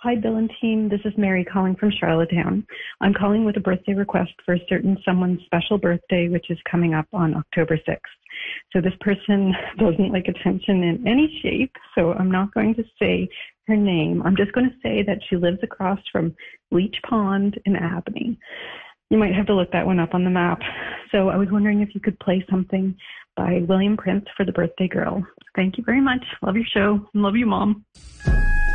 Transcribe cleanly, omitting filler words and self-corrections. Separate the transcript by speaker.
Speaker 1: Hi, Bill and team. This is Mary calling from Charlottetown. I'm calling with a birthday request for a certain someone's special birthday, which is coming up on October 6th. So this person doesn't like attention in any shape, so I'm not going to say her name. I'm just going to say that she lives across from Leech Pond in Abney. You might have to look that one up on the map. So I was wondering if you could play something by William Prince for the birthday girl. Thank you very much. Love your show. Love you, Mom.